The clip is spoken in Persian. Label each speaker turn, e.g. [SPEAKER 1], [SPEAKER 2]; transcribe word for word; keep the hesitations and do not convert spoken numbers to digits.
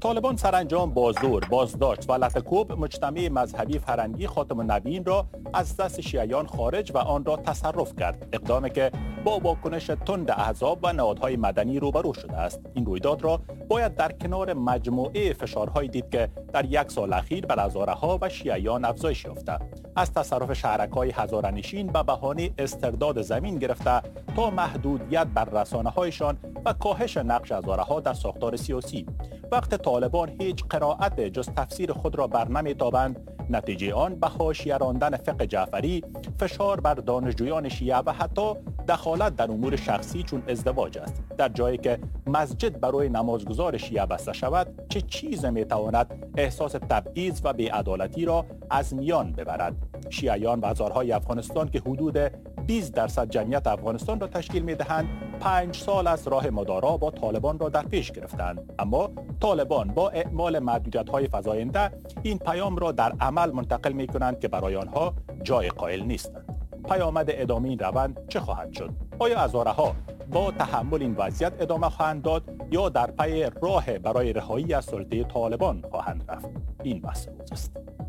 [SPEAKER 1] طالبان سرانجام بازدور، بازداشت و لطکوب مجتمع مذهبی فرنگی خاتم النبیین را از دست شیعیان خارج و آن را تصرف کرد. اقدامی که با واکنش تند احزاب و نهادهای مدنی روبرو شده است. این رویداد را باید در کنار مجموعه فشارهای دید که در یک سال اخیر بر هزاره‌ها و شیعیان افزایش یافته. از تصرف شهرک‌های هزاره‌نشین به بهانه استرداد زمین گرفته تا محدودیت بر رسانه‌هایشان و کاهش نقش هزاره‌ها در ساختار سیاسی. وقت طالبان هیچ قرائت جز تفسیر خود را برنمی‌تابند، نتیجه آن به حاشیه راندن فقه جعفری، فشار بر دانشجویان شیعه و حتی دخالت در امور شخصی چون ازدواج است. در جایی که مسجد برای نمازگزار شیعه بسته شود، چه چیز میتواند احساس تبعیض و بی‌عدالتی را از میان ببرد؟ شیعیان و هزارهای افغانستان که حدود بیست درصد جمعیت افغانستان را تشکیل می‌دهند، پنج سال از راه مدارا با طالبان را در پیش گرفتند. اما طالبان با اعمال محدودیت‌های فزاینده این پیام را در عمل منتقل می‌کنند که برای آنها جای قائل نیستند. پیامد ادامه این روند چه خواهد شد؟ آیا هزارها با تحمل این وضعیت ادامه خواهند داد یا در پی راه برای رهایی از سلطه طالبان خواهند رفت؟ این بحث روز است.